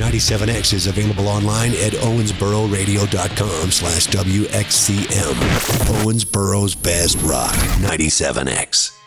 97X is available online at owensbororadio.com/WXCM. Owensboro's best rock, 97X.